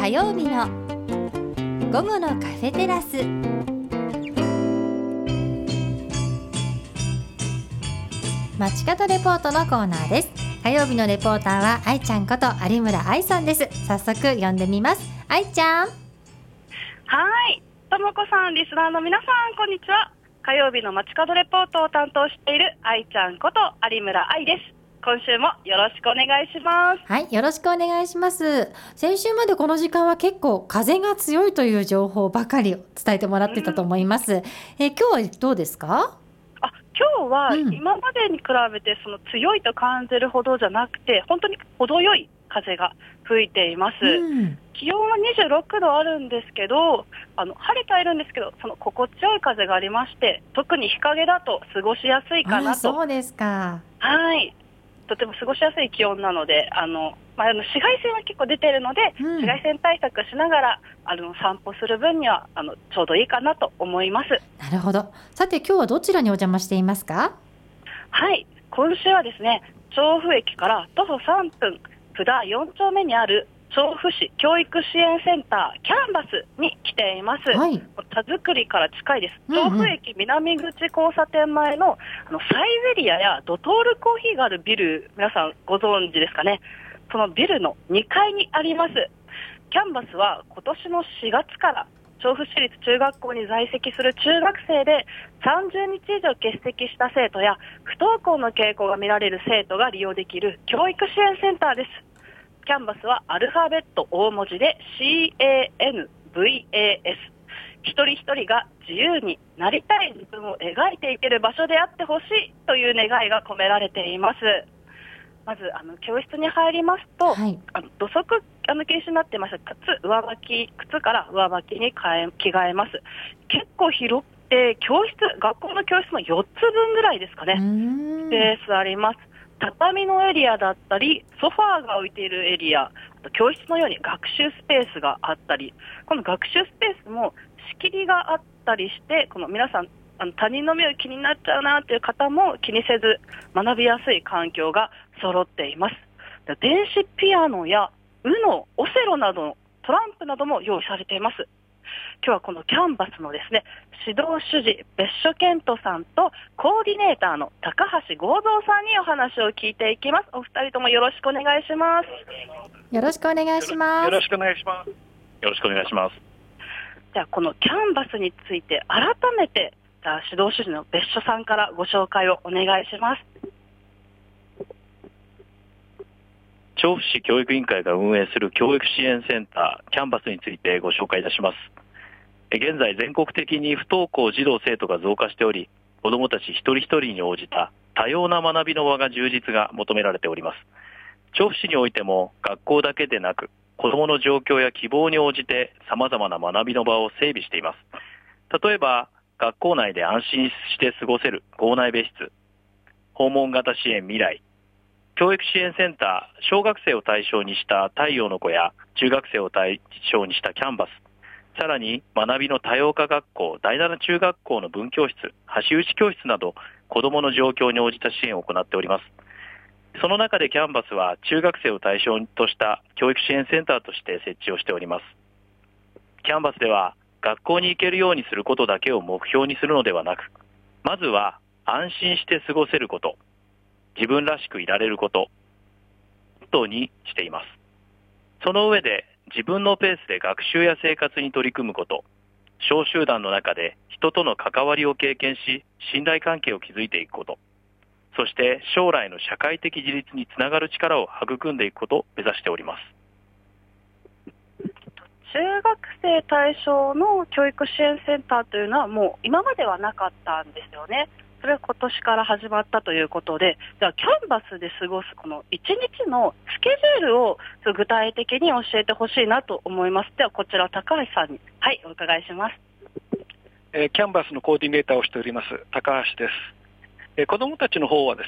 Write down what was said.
火曜日の午後のカフェテラス。街角レポートのコーナーです。火曜日のレポーターは愛ちゃんこと有村愛さんです。早速呼んでみます。愛ちゃん。 はい、ともこさん、リスナーの皆さん、こんにちは。火曜日の街角レポートを担当している愛ちゃんこと有村愛です。今週もよろしくお願いします。 はい、よろしくお願いします。先週までこの時間は結構風が強いという情報ばかりを伝えてもらってたと思います。今日はどうですか？ 今日は今までに比べてその強いと感じるほどじゃなくて、本当に程よい風が吹いています。気温は26度あるんですけど、晴れてはいるんですけど、その心地よい風がありまして、特に日陰だと過ごしやすいかなと。 そうですか。 はい、とても過ごしやすい気温なので、紫外線は結構出ているので、紫外線対策しながら散歩する分にはちょうどいいかなと思います。 なるほど。さて今日はどちらにお邪魔していますか？ はい、今週はですね、調布駅から徒歩3分、布田4丁目にある調布市教育支援センターキャンバスに来ています。田作りから近いです。調布駅南口交差点前のサイゼリアやドトールコーヒーがあるビル、皆さんご存知ですかね。そのビルの2階にあります。キャンバスは今年の4月から調布市立中学校に在籍する中学生で30日以上欠席した生徒や不登校の傾向が見られる生徒が利用できる教育支援センターです。キャンバスはアルファベット大文字で CANVAS。 一人一人が自由になりたい自分を描いていける場所であってほしいという願いが込められています。まず教室に入りますと、土足禁止になっていました靴から上履きに着替えます。結構広くて学校の教室の4つ分ぐらいですかね、スペースあります。畳のエリアだったりソファーが置いているエリア、教室のように学習スペースがあったり、この学習スペースも仕切りがあったりして、この皆さん他人の目を気になっちゃうなという方も気にせず学びやすい環境が揃っています。電子ピアノやUNO、オセロなどのトランプなども用意されています。今日はこのキャンバスのですね、指導主事別所健人さんとコーディネーターの高橋剛三さんにお話を聞いていきます。お二人ともよろしくお願いします。 よろしくお願いします。 よろしくお願いします。よろしくお願いします。 じゃあこのキャンバスについて改めて指導主事の別所さんからご紹介をお願いします。 調布市教育委員会が運営する教育支援センターキャンバスについてご紹介いたします。現在全国的に不登校児童生徒が増加しており、子どもたち一人一人に応じた多様な学びの場が充実が求められております。調布市においても学校だけでなく子どもの状況や希望に応じて様々な学びの場を整備しています。例えば学校内で安心して過ごせる校内別室、訪問型支援未来、教育支援センター、小学生を対象にした太陽の子や中学生を対象にしたキャンバス、さらに学びの多様化学校、第7中学校の文教室、橋打ち教室など子どもの状況に応じた支援を行っております。その中でキャンバスは中学生を対象とした教育支援センターとして設置をしております。キャンバスでは学校に行けるようにすることだけを目標にするのではなく、まずは安心して過ごせること、自分らしくいられることにしています。その上で自分のペースで学習や生活に取り組むこと、小集団の中で人との関わりを経験し信頼関係を築いていくこと、そして将来の社会的自立につながる力を育んでいくことを目指しております。 中学生対象の教育支援センターというのはもう今まではなかったんですよね。それは今年から始まったということで、じゃあキャンバスで過ごすこの1日のスケジュールを具体的に教えてほしいなと思います。ではこちら高橋さんにお伺いします。 キャンバスのコーディネーターをしております高橋です。子どもたちの方はです